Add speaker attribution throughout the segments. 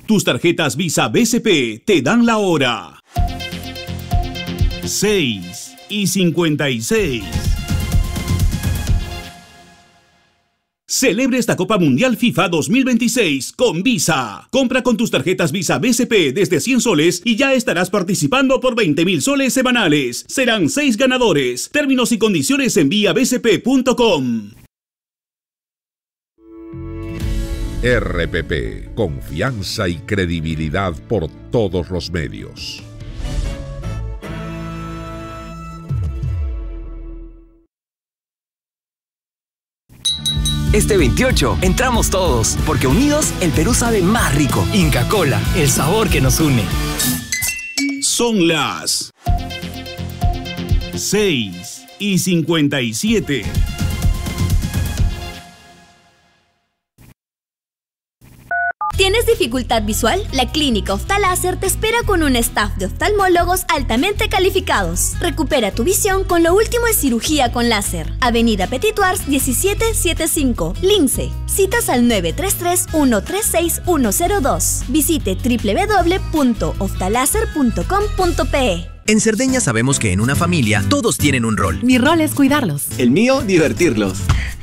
Speaker 1: Tus tarjetas Visa BCP te dan la hora. 6:56. Celebre esta Copa Mundial FIFA 2026 con Visa. Compra con tus tarjetas Visa BCP desde 100 soles y ya estarás participando por 20.000 soles semanales. Serán 6 ganadores. Términos y condiciones en viabcp.com.
Speaker 2: RPP, confianza y credibilidad por todos los medios.
Speaker 3: Este 28 entramos todos, porque unidos el Perú sabe más rico. Inca Kola, el sabor que nos une.
Speaker 1: Son las 6:57.
Speaker 4: ¿Tienes dificultad visual? La Clínica Oftaláser te espera con un staff de oftalmólogos altamente calificados. Recupera tu visión con lo último en cirugía con láser. Avenida Petit Tours 1775, Lince. Citas al 933-136-102. Visite www.oftaláser.com.pe.
Speaker 5: En Cerdeña sabemos que en una familia todos tienen un rol.
Speaker 6: Mi rol es cuidarlos.
Speaker 7: El mío, divertirlos.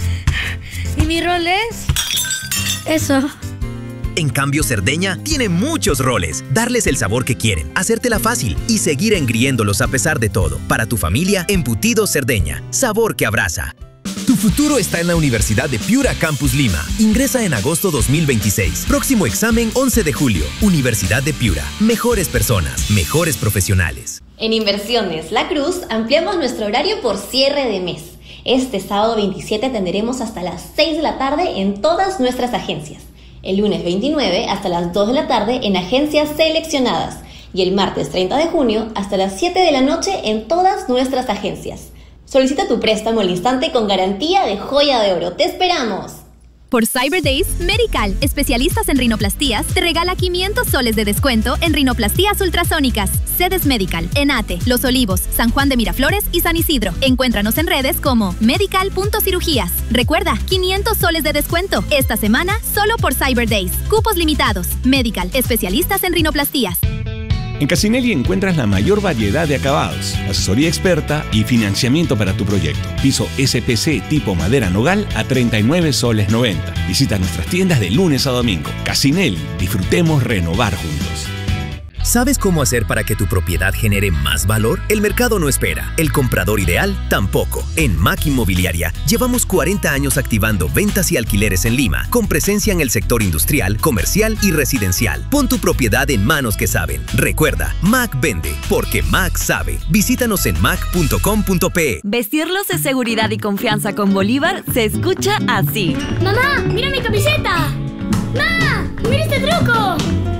Speaker 8: Y mi rol es... eso.
Speaker 5: En cambio, Cerdeña tiene muchos roles. Darles el sabor que quieren, hacértela fácil y seguir engriéndolos a pesar de todo. Para tu familia, Embutidos Cerdeña. Sabor que abraza. Tu futuro está en la Universidad de Piura Campus Lima. Ingresa en agosto 2026. Próximo examen 11 de julio. Universidad de Piura. Mejores personas, mejores profesionales.
Speaker 9: En Inversiones La Cruz ampliamos nuestro horario por cierre de mes. Este sábado 27 atenderemos hasta las 6 de la tarde en todas nuestras agencias. El lunes 29 hasta las 2 de la tarde en agencias seleccionadas y el martes 30 de junio hasta las 7 de la noche en todas nuestras agencias. Solicita tu préstamo al instante con garantía de joya de oro. ¡Te esperamos!
Speaker 10: Por Cyber Days, Medical, especialistas en rinoplastías, te regala 500 soles de descuento en rinoplastías ultrasónicas. Sedes Medical, Enate, Los Olivos, San Juan de Miraflores y San Isidro. Encuéntranos en redes como medical.cirugías. Recuerda, 500 soles de descuento esta semana solo por Cyber Days. Cupos limitados. Medical, especialistas en rinoplastías.
Speaker 11: En Casinelli encuentras la mayor variedad de acabados, asesoría experta y financiamiento para tu proyecto. Piso SPC tipo madera nogal a 39 soles 90. Visita nuestras tiendas de lunes a domingo. Casinelli, disfrutemos renovar juntos.
Speaker 5: ¿Sabes cómo hacer para que tu propiedad genere más valor? El mercado no espera, el comprador ideal tampoco. En MAC Inmobiliaria llevamos 40 años activando ventas y alquileres en Lima, con presencia en el sector industrial, comercial y residencial. Pon tu propiedad en manos que saben. Recuerda, MAC vende, porque MAC sabe. Visítanos en mac.com.pe.
Speaker 12: Vestirlos de seguridad y confianza con Bolívar se escucha así.
Speaker 8: ¡Mamá, mira mi camiseta! ¡Ma! ¡Mira este truco!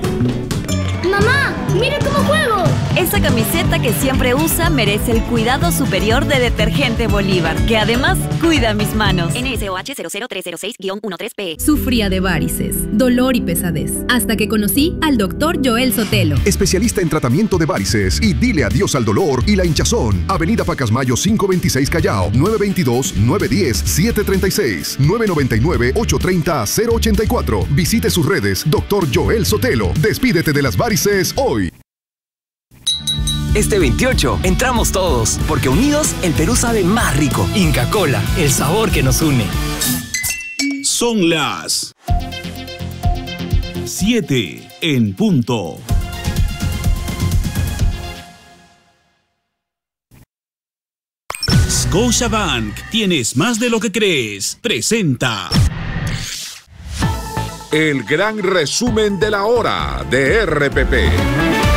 Speaker 8: ¡Mamá! ¡Mira cómo juego!
Speaker 12: Esa camiseta que siempre usa merece el cuidado superior de Detergente Bolívar, que además cuida mis manos.
Speaker 13: NSOH 00306-13P.
Speaker 14: Sufría de varices, dolor y pesadez, hasta que conocí al Dr. Joel Sotelo.
Speaker 15: Especialista en tratamiento de varices y dile adiós al dolor y la hinchazón. Avenida Pacasmayo 526 Callao, 922-910-736, 999-830-084. Visite sus redes, Dr. Joel Sotelo. Despídete de las varices hoy.
Speaker 3: Este 28 entramos todos, porque unidos el Perú sabe más rico.
Speaker 16: Inca Kola, el sabor que nos une.
Speaker 1: Son las 7 en punto. Scotiabank, tienes más de lo que crees. Presenta
Speaker 2: el gran resumen de la hora de RPP.